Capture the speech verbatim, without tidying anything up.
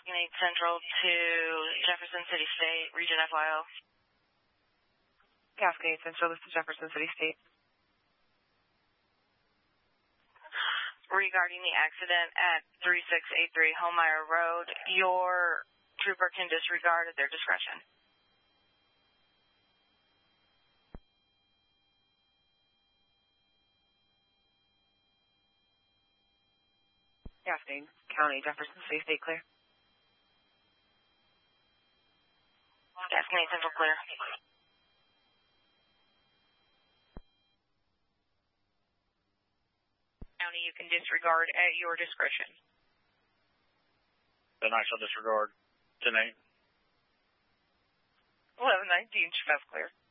Gasconade Central to Jefferson City State, Region F Y O. Gasconade Central, this is Jefferson City State. Regarding the accident at three six eight three Homeyer Road, your trooper can disregard at their discretion. Gasconade County, Jefferson City State clear. Gasconade Central clear. County, you can disregard at your discretion. Then I shall disregard. ten eight. eleven nineteen, Chief clear.